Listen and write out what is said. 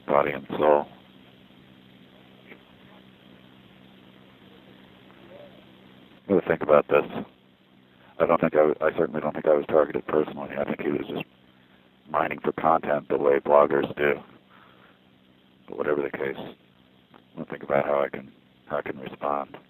body and soul. I'm going to think about this. I certainly don't think I was targeted personally. I think he was just mining for content the way bloggers do. But whatever the case, I'm going to think about how I can respond.